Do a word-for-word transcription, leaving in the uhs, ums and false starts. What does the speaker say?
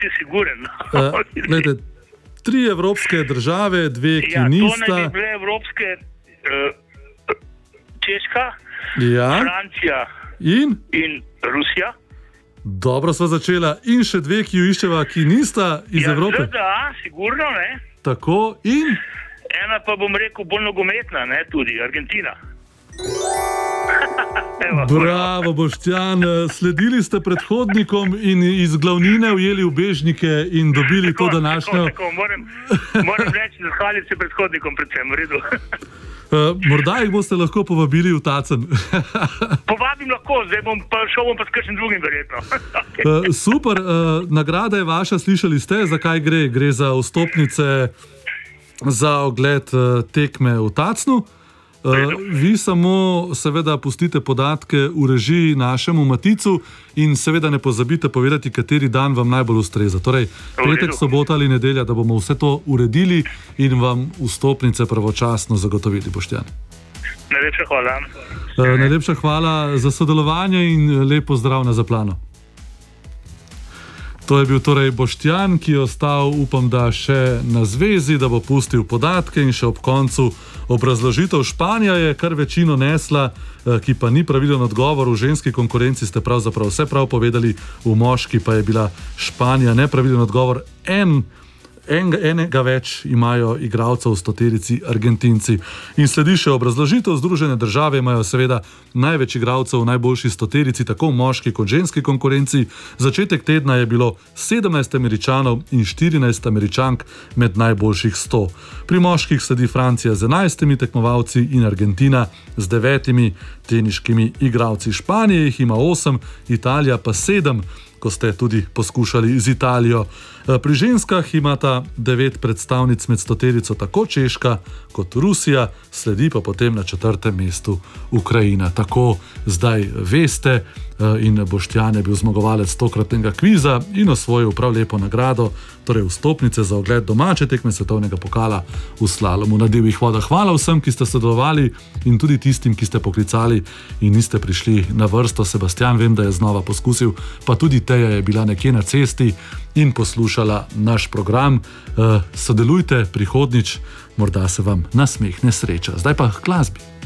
ti siguren. Uh, glede, tri evropske države, dve, ki ja, nista. To naj bi bile evropske, uh, Češka, ja. Francija in? in Rusija. Dobro sva začela. In še dve, ki jo iščeva, ki nista iz ja, Evrope. Da, sigurno, ne. Tako, in? Ena pa bom rekel bolj nogometna, ne, tudi Argentina. Bravo, Boštjan. Sledili ste predhodnikom in iz glavnine ujeli ubežnike in dobili tako, to današnjo... Tako, tako. Moram, moram reči, zahvaliti se predhodnikom predvsem, v redu. Uh, morda jih boste lahko povabili v Tacen. Povabim lahko, zdaj bom pa šel bom pa s kakšnim drugim verjetno. Okay. Uh, super, uh, nagrada je vaša, slišali ste, zakaj gre? Gre za vstopnice za ogled uh, tekme v Tacnu. Uh, vi samo seveda pustite podatke v režiji našemu Maticu in seveda ne pozabite povedati, kateri dan vam najbolj ustreza. Torej, petek, sobota ali nedelja, da bomo vse to uredili in vam vstopnice pravočasno zagotovili, Boštjan. Najlepša hvala. Uh, najlepša hvala za sodelovanje in lep pozdrav na Zaplano. To je bil torej Boštjan, ki je ostal, upam, da še na zvezi, da bo pustil podatke in še ob koncu obrazložitev. Španija je kar večino nesla, ki pa ni pravilen odgovor. V ženski konkurenci ste pravzaprav vse prav povedali, v moški pa je bila Španija nepravilen odgovor. En En, enega več imajo igralcev v stoterici Argentinci. In sledi še obrazložitev. Združene države imajo seveda največ igralcev v najboljši stoterici, tako v moški kot ženski konkurenci. Začetek tedna je bilo sedemnajst Američanov in štirinajst Američank med najboljših sto. Pri moških sledi Francija z enajstimi tekmovalci in Argentina z devetimi teniškimi igralci. Španija jih ima osem, Italija pa sedem, ko ste tudi poskušali z Italijo. Pri ženskah imata devet predstavnic med stoterico, tako Češka kot Rusija, sledi pa potem na četrtem mestu Ukrajina. Tako zdaj veste, in Boštjan je bil zmagovalec tokratnega kviza in osvojil prav lepo nagrado, torej vstopnice za ogled domače tekme svetovnega pokala v slalomu na divjih vodah. Hvala vsem, ki ste sodelovali in tudi tistim, ki ste poklicali in niste prišli na vrsto. Sebastian, vem, da je znova poskusil, pa tudi Teja je bila nekje na cesti in poslušala naš program. Sodelujte prihodnjič, morda se vam nasmehne sreča. Zdaj pa k glasbi.